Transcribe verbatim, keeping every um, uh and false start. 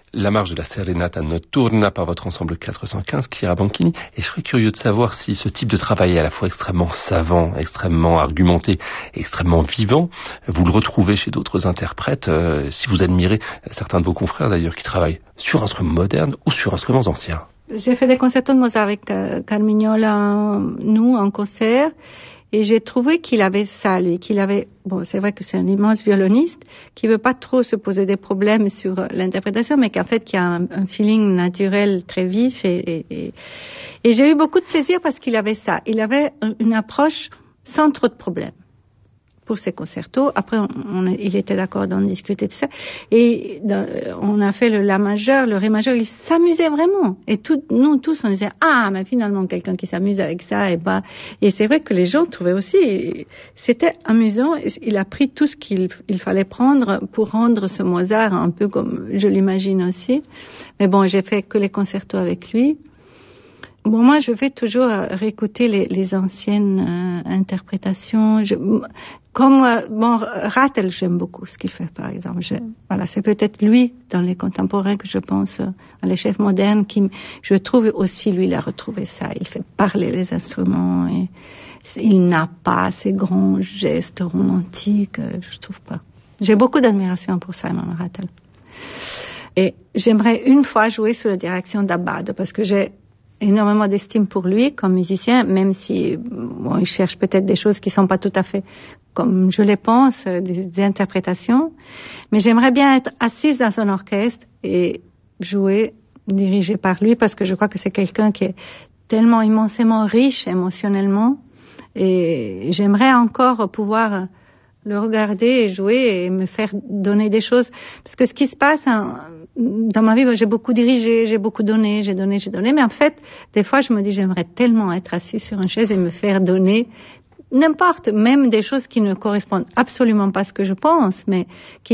la marche de la Serenata Notturna par votre ensemble quatre cent quinze, Chiara Banchini. Et je serais curieux de savoir si ce type de travail est à la fois extrêmement savant, extrêmement argumenté, extrêmement vivant, vous le retrouvez chez d'autres interprètes, euh, si vous admirez certains de vos confrères d'ailleurs qui travaillent sur instruments modernes ou sur instruments anciens. J'ai fait des concertos de Mozart avec euh, Carmignola, nous, en concert. Et j'ai trouvé qu'il avait ça, lui, qu'il avait, bon, c'est vrai que c'est un immense violoniste, qui veut pas trop se poser des problèmes sur l'interprétation, mais qu'en fait, qu'il y a un, un feeling naturel très vif et, et, et, et j'ai eu beaucoup de plaisir parce qu'il avait ça. Il avait une approche sans trop de problèmes pour ses concertos. Après, on, on, il était d'accord d'en discuter de ça. Et dans, on a fait le La majeur, le Ré majeur. Il s'amusait vraiment. Et tout, nous tous, on disait, ah, mais finalement, quelqu'un qui s'amuse avec ça, et bah, et c'est vrai que les gens trouvaient aussi, c'était amusant. Il a pris tout ce qu'il il fallait prendre pour rendre ce Mozart un peu comme je l'imagine aussi. Mais bon, j'ai fait que les concertos avec lui. Bon, moi, je vais toujours réécouter les, les anciennes euh, interprétations. Je, comme euh, bon, Rattel, j'aime beaucoup ce qu'il fait, par exemple. Je, voilà, c'est peut-être lui, dans les contemporains, que je pense euh, à les chefs modernes, qui, je trouve aussi, lui, il a retrouvé ça. Il fait parler les instruments et il n'a pas ces grands gestes romantiques, euh, je trouve pas. J'ai beaucoup d'admiration pour Simon Rattel. Et j'aimerais une fois jouer sous la direction d'Abbado, parce que j'ai énormément d'estime pour lui comme musicien, même si bon, il cherche peut-être des choses qui sont pas tout à fait comme je les pense, des, des interprétations. Mais j'aimerais bien être assise dans son orchestre et jouer dirigée par lui, parce que je crois que c'est quelqu'un qui est tellement immensément riche émotionnellement, et j'aimerais encore pouvoir le regarder et jouer et me faire donner des choses. Parce que ce qui se passe hein, dans ma vie, j'ai beaucoup dirigé, j'ai beaucoup donné, j'ai donné, j'ai donné. Mais en fait, des fois, je me dis, j'aimerais tellement être assis sur une chaise et me faire donner n'importe, même des choses qui ne correspondent absolument pas à ce que je pense, mais qui